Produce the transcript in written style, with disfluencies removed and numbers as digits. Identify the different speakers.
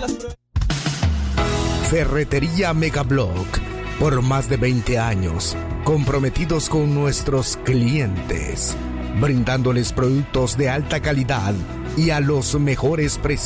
Speaker 1: Ferretería Megablock, por más de 20 años, comprometidos con nuestros clientes, brindándoles productos de alta calidad y a los mejores precios.